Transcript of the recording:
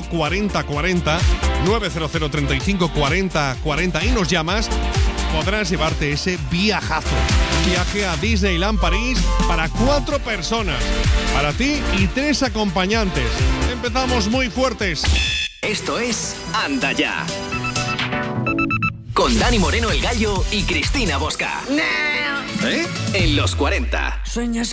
40 40, 900 35 40 40 y nos llamas, podrás llevarte ese viajazo. Viaje a Disneyland París para 4 personas, para ti y 3 acompañantes. Empezamos muy fuertes. Esto es Anda Ya, con Dani Moreno el Gallo y Cristina Bosca. En los 40. Sueñas